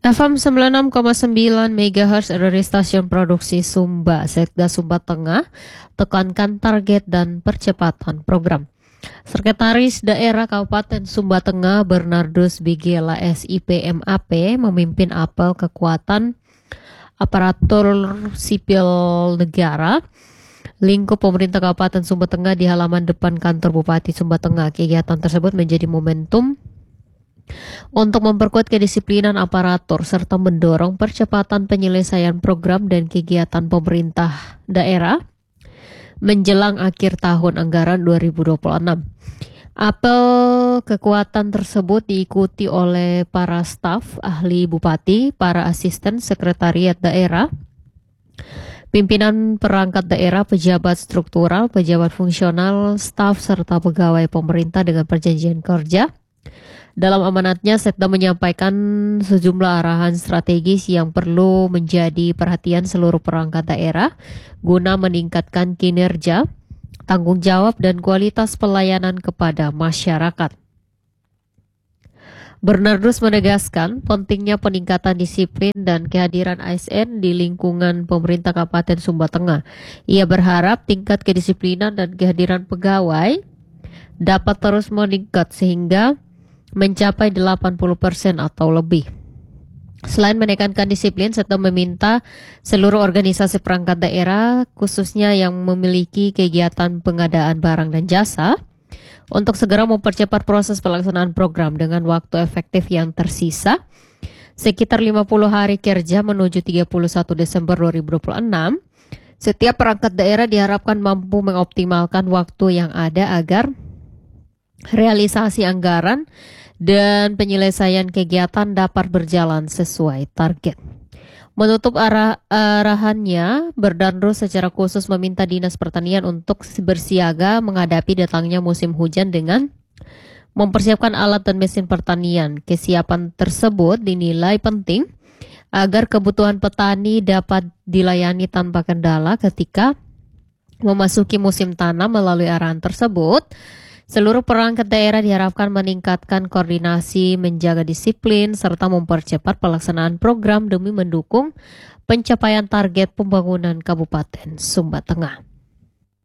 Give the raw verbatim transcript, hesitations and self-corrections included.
F M sembilan puluh enam koma sembilan MHz dari stasiun produksi Sumba, Sekda Sumba Tengah, tekankan target dan percepatan program. Sekretaris Daerah Kabupaten Sumba Tengah Bernardus Bigela S I P M A P memimpin apel kekuatan aparatur sipil negara lingkup pemerintah Kabupaten Sumba Tengah di halaman depan kantor Bupati Sumba Tengah. Kegiatan tersebut menjadi momentum untuk memperkuat kedisiplinan aparatur serta mendorong percepatan penyelesaian program dan kegiatan pemerintah daerah menjelang akhir tahun anggaran dua ribu dua puluh enam. Apel kekuatan tersebut diikuti oleh para staf ahli bupati, para asisten sekretariat daerah, pimpinan perangkat daerah, pejabat struktural, pejabat fungsional, staf serta pegawai pemerintah dengan perjanjian kerja. Dalam amanatnya, Sekda menyampaikan sejumlah arahan strategis yang perlu menjadi perhatian seluruh perangkat daerah guna meningkatkan kinerja, tanggung jawab, dan kualitas pelayanan kepada masyarakat. Bernardus menegaskan pentingnya peningkatan disiplin dan kehadiran A S N di lingkungan pemerintah Kabupaten Sumba Tengah. Ia berharap tingkat kedisiplinan dan kehadiran pegawai dapat terus meningkat sehingga mencapai delapan puluh persen atau lebih. Selain menekankan disiplin, Sekda meminta seluruh organisasi perangkat daerah, khususnya yang memiliki kegiatan pengadaan barang dan jasa, untuk segera mempercepat proses pelaksanaan program dengan waktu efektif yang tersisa, sekitar lima puluh hari kerja menuju tiga puluh satu Desember dua ribu dua puluh enam. Setiap perangkat daerah diharapkan mampu mengoptimalkan waktu yang ada agar realisasi anggaran dan penyelesaian kegiatan dapat berjalan sesuai target. Menutup arah arahannya, Bernardus secara khusus meminta Dinas Pertanian untuk bersiaga menghadapi datangnya musim hujan dengan mempersiapkan alat dan mesin pertanian. Kesiapan tersebut dinilai penting agar kebutuhan petani dapat dilayani tanpa kendala ketika memasuki musim tanam. Melalui arahan tersebut, seluruh perangkat daerah diharapkan meningkatkan koordinasi, menjaga disiplin, serta mempercepat pelaksanaan program demi mendukung pencapaian target pembangunan Kabupaten Sumba Tengah.